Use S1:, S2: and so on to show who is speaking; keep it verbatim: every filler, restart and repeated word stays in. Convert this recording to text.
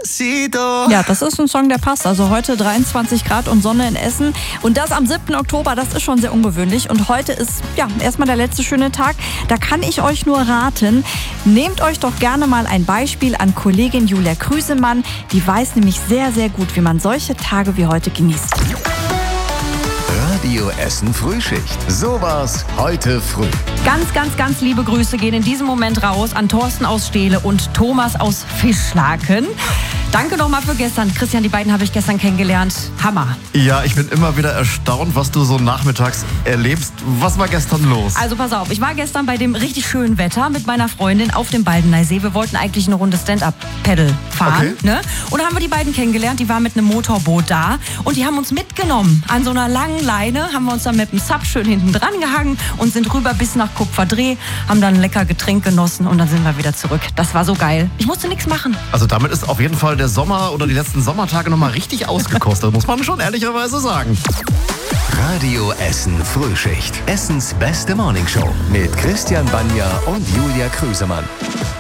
S1: Despacito.
S2: Ja, das ist ein Song, der passt. Also heute dreiundzwanzig Grad und Sonne in Essen. Und das am siebten Oktober, das ist schon sehr ungewöhnlich. Und heute ist ja erstmal der letzte schöne Tag. Da kann ich euch nur raten, nehmt euch doch gerne mal ein Beispiel an Kollegin Julia Krüsemann. Die weiß nämlich sehr, sehr gut, wie man solche Tage wie heute genießt.
S1: Radio Essen Frühschicht. Sowas heute früh.
S3: Ganz, ganz, ganz liebe Grüße gehen in diesem Moment raus an Thorsten aus Steele und Thomas aus Fischlaken. Danke nochmal für gestern. Christian, die beiden habe ich gestern kennengelernt. Hammer.
S4: Ja, ich bin immer wieder erstaunt, was du so nachmittags erlebst. Was war gestern los?
S3: Also pass auf, ich war gestern bei dem richtig schönen Wetter mit meiner Freundin auf dem Baldeneysee. Wir wollten eigentlich eine Runde Stand-Up-Paddle fahren.
S4: Okay.
S3: Ne? Und da haben wir die beiden kennengelernt. Die waren mit einem Motorboot da. Und die haben uns mitgenommen. An so einer langen Leine haben wir uns dann mit dem Sub schön hinten dran gehangen und sind rüber bis nach Kupferdreh, haben dann ein lecker Getränk genossen und dann sind wir wieder zurück. Das war so geil. Ich musste nichts machen.
S4: Also damit ist auf jeden Fall der Sommer oder die letzten Sommertage nochmal richtig ausgekostet, muss man schon ehrlicherweise sagen.
S1: Radio Essen Frühschicht. Essens beste Morningshow mit Christian Banja und Julia Krüsemann.